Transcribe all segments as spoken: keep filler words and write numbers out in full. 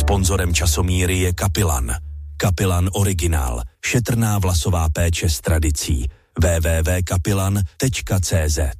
Sponzorem časomíry je Kapilan. Kapilan Originál. Šetrná vlasová péče s tradicí. w w w tečka kapilan tečka c z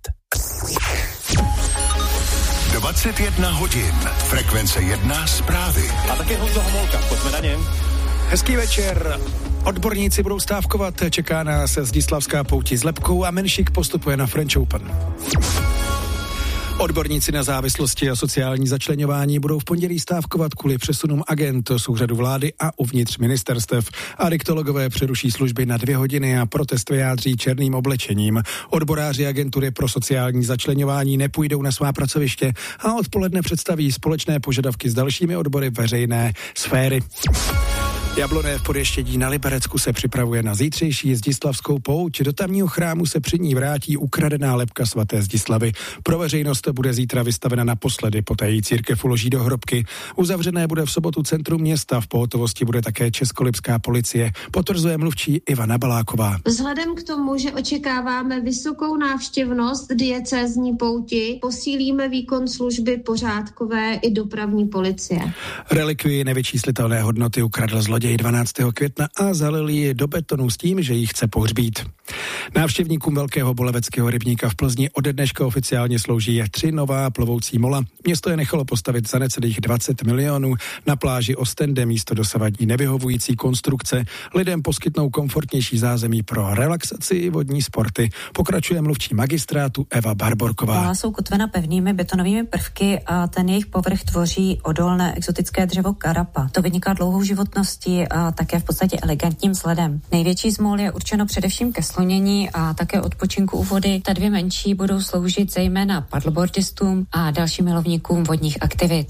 dvacet jedna hodin. Frekvence jedna zprávy. A také Honzo Homolka, pojďme na něm. Hezký večer. Odborníci budou stávkovat, čeká nás Zdislavská pouť s lebkou a Menšík postupuje na French Open. Odborníci na závislosti a sociální začleňování budou v pondělí stávkovat kvůli přesunům agent z úřadu vlády a uvnitř ministerstev. Adiktologové přeruší služby na dvě hodiny a protest vyjádří černým oblečením. Odboráři agentury pro sociální začleňování nepůjdou na svá pracoviště a odpoledne představí společné požadavky s dalšími odbory veřejné sféry. Jabloné v Podještědí na Liberecku se připravuje na zítřejší Zdislavskou pouť. Do tamního chrámu se při ní vrátí ukradená lebka svaté Zdislavy. Pro veřejnost bude zítra vystavena naposledy, poté ji církev uloží do hrobky. Uzavřené bude v sobotu centrum města, v pohotovosti bude také českolipská policie, potvrzuje mluvčí Ivana Baláková. Vzhledem k tomu, že očekáváme vysokou návštěvnost diecézní pouti, posílíme výkon služby pořádkové i dopravní policie. Relikvii nevyčíslitelné hodnoty ukradl zloděj dvanáctého května a zalil ji do betonu s tím, že ji chce pohřbít. Návštěvníkům Velkého Boleveckého rybníka v Plzni ode dneška oficiálně slouží tři nová plovoucí mola. Město je nechalo postavit za necelých dvacet milionů. Na pláži Ostende místo dosavadní nevyhovující konstrukce lidem poskytnou komfortnější zázemí pro relaxaci i vodní sporty. Pokračuje mluvčí magistrátu Eva Barborková. Mola jsou kotvena pevnými betonovými prvky a ten jejich povrch tvoří odolné exotické dřevo karapa. To vyniká dlouhou životností a také v podstatě elegantním vzhledem. Největší z mol je určeno především ke slonění a také odpočinku u vody. Ta dvě menší budou sloužit zejména paddleboardistům a dalším milovníkům vodních aktivit.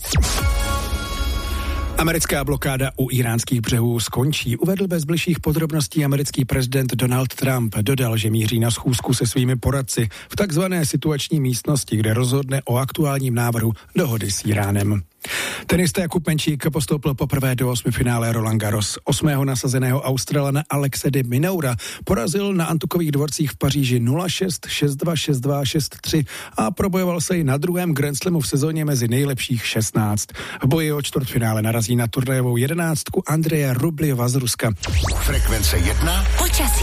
Americká blokáda u íránských břehů skončí, uvedl bez bližších podrobností americký prezident Donald Trump. Dodal, že míří na schůzku se svými poradci v takzvané situační místnosti, kde rozhodne o aktuálním návrhu dohody s Íránem. Tenista Jakub Menšík postoupil poprvé do osmifinále Roland Garros. Osmého nasazeného Australana Alexe de Minaura porazil na antukových dvorcích v Paříži nula šest, šest dva, šest dva, šest tři a probojoval se i na druhém Grand Slamu v sezóně mezi nejlepších šestnáct. V boji o čtvrtfinále narazí na turnajovou jedenáctku Andreje Rubljova z Ruska. Frekvence jedna. Počasí.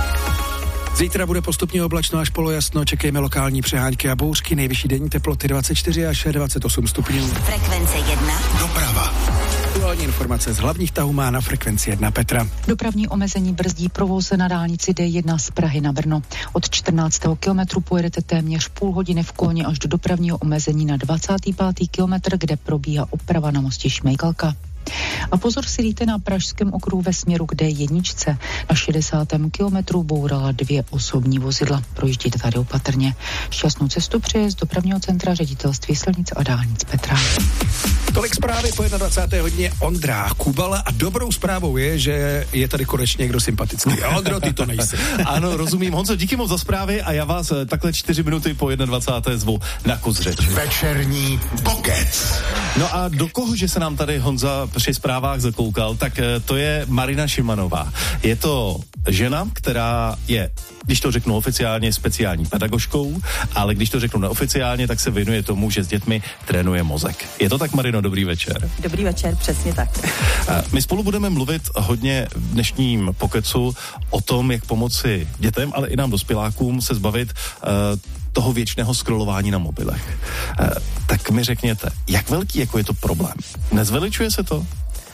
Zítra bude postupně oblačno až polojasno, čekejme lokální přehánky a bouřky, nejvyšší denní teploty dvacet čtyři až dvacet osm stupňů. Frekvence jedna. Doprava. Aktuální informace z hlavních tahů má na Frekvenci jedna Petra. Dopravní omezení brzdí provoz na dálnici D jedna z Prahy na Brno. Od čtrnáctého kilometru pojedete téměř půl hodiny v koloně až do dopravního omezení na dvacátý pátý kilometr, kde probíhá oprava na mostě Šmejkalka. A pozor si dejte na pražském okruhu ve směru k D jedna. Na šedesátém kilometru bourala dvě osobní vozidla. Projíždějte tady opatrně. Šťastnou cestu přeje z dopravního centra Ředitelství silnic a dálnic Petra. Tolik zprávy po dvacáté jedné hodině Ondra Kubala a dobrou zprávou je, že je tady konečně někdo sympatický. A Ondro, ty to nejsi. Ano, rozumím. Honzo, díky moc za zprávy a já vás takhle čtyři minuty po dvacáté jedné zvu na kus řeč. Večerní pokec. No a do koho, že se nám tady Honza při zprávách zakoukal, tak to je Marina Šimanová. Je to žena, která je, když to řeknu oficiálně, speciální pedagožkou, ale když to řeknu neoficiálně, tak se věnuje tomu, že s dětmi trénuje mozek. Je to tak, Marino? Dobrý večer. Dobrý večer, přesně tak. My spolu budeme mluvit hodně v dnešním pokecu o tom, jak pomoci dětem, ale i nám dospělákům se zbavit uh, toho věčného scrollování na mobilech. Uh, tak mi řekněte, jak velký jako je to problém? Nezveličuje se to?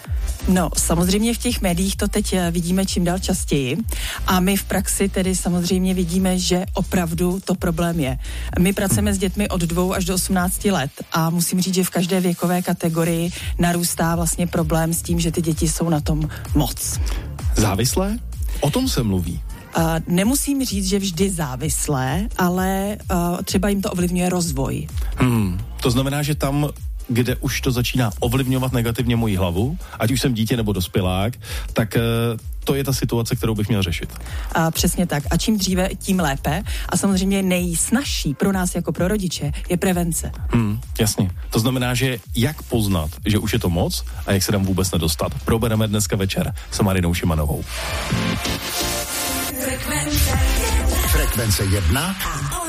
No, samozřejmě v těch médiích to teď vidíme čím dál častěji a my v praxi tedy samozřejmě vidíme, že opravdu to problém je. My pracujeme s dětmi od dvou až do osmnácti let a musím říct, že v každé věkové kategorii narůstá vlastně problém s tím, že ty děti jsou na tom moc. Závislé? O tom se mluví. Uh, nemusím říct, že vždy závislé, ale uh, třeba jim to ovlivňuje rozvoj. Hmm, to znamená, že tam, kde už to začíná ovlivňovat negativně moji hlavu, ať už jsem dítě nebo dospělák, tak uh, to je ta situace, kterou bych měl řešit. A přesně tak. A čím dříve, tím lépe. A samozřejmě nejsnažší pro nás jako pro rodiče je prevence. Hmm, jasně. To znamená, že jak poznat, že už je to moc a jak se tam vůbec nedostat. Probereme dneska večer s Marinou Šimanovou. Frekvence jedna.